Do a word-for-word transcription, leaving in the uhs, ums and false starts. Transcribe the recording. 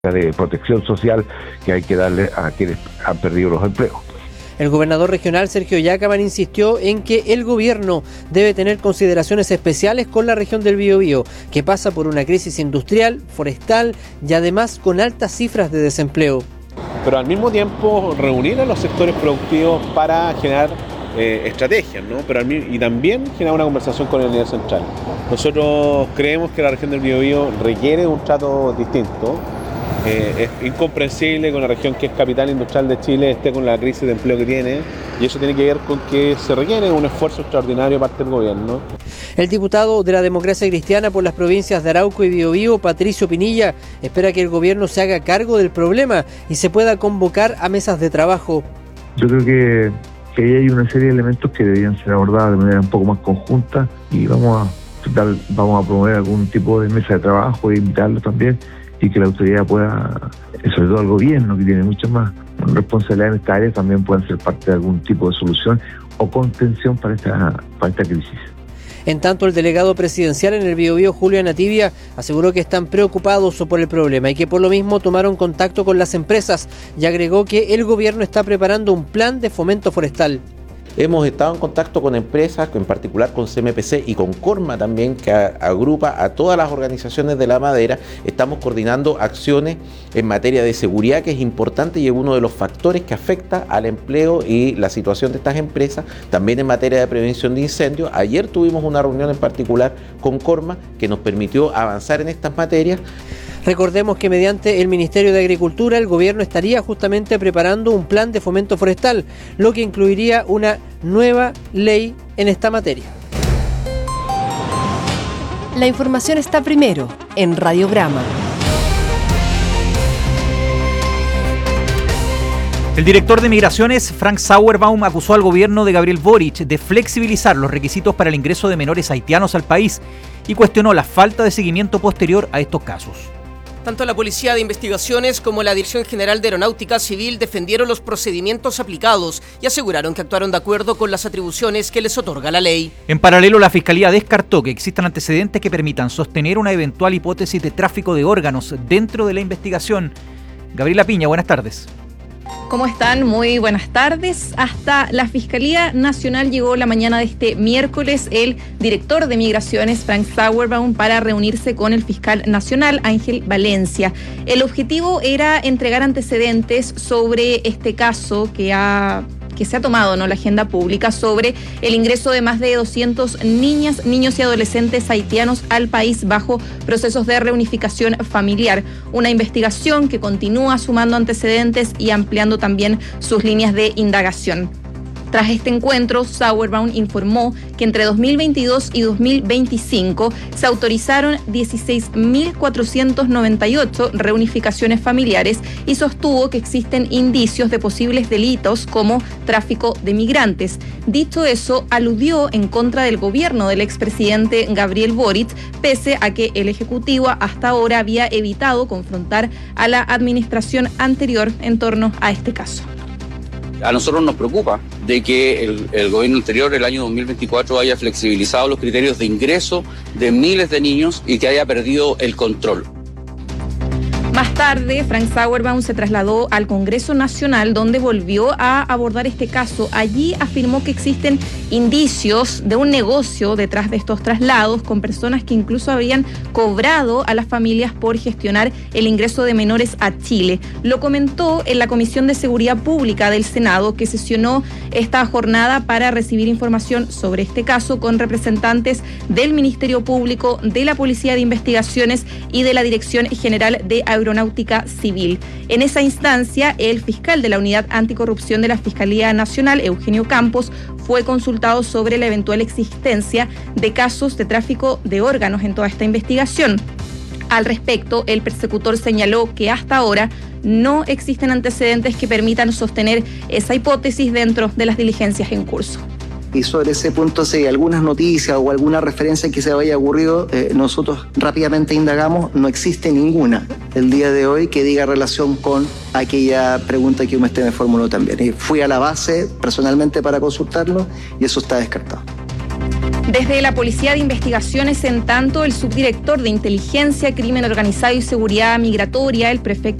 de protección social que hay que darle a quienes han perdido los empleos. El gobernador regional Sergio Yacaman insistió en que el gobierno debe tener consideraciones especiales con la región del Biobío, que pasa por una crisis industrial, forestal y además con altas cifras de desempleo. Pero al mismo tiempo reunir a los sectores productivos para generar eh, estrategias, ¿no? Pero al mismo, y también generar una conversación con el líder central. Nosotros creemos que la región del Biobío requiere un trato distinto. Eh, es incomprensible que una región que es capital industrial de Chile esté con la crisis de empleo que tiene, y eso tiene que ver con que se requiere un esfuerzo extraordinario de parte del gobierno. El diputado de la Democracia Cristiana por las provincias de Arauco y Biobío, Patricio Pinilla, espera que el gobierno se haga cargo del problema y se pueda convocar a mesas de trabajo. Yo creo que, que ahí hay una serie de elementos que deberían ser abordados de manera un poco más conjunta, y vamos a, dar, vamos a promover algún tipo de mesa de trabajo e invitarlos también, y que la autoridad pueda, sobre todo el gobierno, que tiene muchas más responsabilidades en esta área, también puedan ser parte de algún tipo de solución o contención para esta, para esta crisis. En tanto, el delegado presidencial en el Biobío, Julio Anativia, aseguró que están preocupados por el problema y que por lo mismo tomaron contacto con las empresas, y agregó que el gobierno está preparando un plan de fomento forestal. Hemos estado en contacto con empresas, en particular con C M P C y con Corma también, que agrupa a todas las organizaciones de la madera. Estamos coordinando acciones en materia de seguridad, que es importante y es uno de los factores que afecta al empleo y la situación de estas empresas. También en materia de prevención de incendios. Ayer tuvimos una reunión en particular con Corma que nos permitió avanzar en estas materias. Recordemos que mediante el Ministerio de Agricultura el gobierno estaría justamente preparando un plan de fomento forestal, lo que incluiría una nueva ley en esta materia. La información está primero en Radiograma. El director de Migraciones, Frank Sauerbaum, acusó al gobierno de Gabriel Boric de flexibilizar los requisitos para el ingreso de menores haitianos al país y cuestionó la falta de seguimiento posterior a estos casos. Tanto la Policía de Investigaciones como la Dirección General de Aeronáutica Civil defendieron los procedimientos aplicados y aseguraron que actuaron de acuerdo con las atribuciones que les otorga la ley. En paralelo, la Fiscalía descartó que existan antecedentes que permitan sostener una eventual hipótesis de tráfico de órganos dentro de la investigación. Gabriela Piña, buenas tardes. ¿Cómo están? Muy buenas tardes. Hasta la Fiscalía Nacional llegó la mañana de este miércoles el director de Migraciones, Frank Sauerbaum, para reunirse con el fiscal nacional, Ángel Valencia. El objetivo era entregar antecedentes sobre este caso que ha... que se ha tomado, ¿no?, la agenda pública sobre el ingreso de más de doscientas niñas, niños y adolescentes haitianos al país bajo procesos de reunificación familiar. Una investigación que continúa sumando antecedentes y ampliando también sus líneas de indagación. Tras este encuentro, Sauerbaum informó que entre dos mil veintidós y dos mil veinticinco se autorizaron dieciséis mil cuatrocientas noventa y ocho reunificaciones familiares y sostuvo que existen indicios de posibles delitos como tráfico de migrantes. Dicho eso, aludió en contra del gobierno del expresidente Gabriel Boric, pese a que el Ejecutivo hasta ahora había evitado confrontar a la administración anterior en torno a este caso. A nosotros nos preocupa de que el, el gobierno anterior, el año dos mil veinticuatro, haya flexibilizado los criterios de ingreso de miles de niños y que haya perdido el control. Más tarde, Frank Sauerbaum se trasladó al Congreso Nacional, donde volvió a abordar este caso. Allí afirmó que existen indicios de un negocio detrás de estos traslados, con personas que incluso habrían cobrado a las familias por gestionar el ingreso de menores a Chile. Lo comentó en la Comisión de Seguridad Pública del Senado, que sesionó esta jornada para recibir información sobre este caso con representantes del Ministerio Público, de la Policía de Investigaciones y de la Dirección General de Aeronáutica Civil. En esa instancia, el fiscal de la Unidad Anticorrupción de la Fiscalía Nacional, Eugenio Campos, fue consultado sobre la eventual existencia de casos de tráfico de órganos en toda esta investigación. Al respecto, el persecutor señaló que hasta ahora no existen antecedentes que permitan sostener esa hipótesis dentro de las diligencias en curso. Y sobre ese punto, si hay algunas noticias o alguna referencia que se haya ocurrido, eh, nosotros rápidamente indagamos. No existe ninguna el día de hoy que diga relación con aquella pregunta que usted me formuló también. Y fui a la base personalmente para consultarlo y eso está descartado. Desde la Policía de Investigaciones, en tanto, el subdirector de Inteligencia, Crimen Organizado y Seguridad Migratoria, el prefecto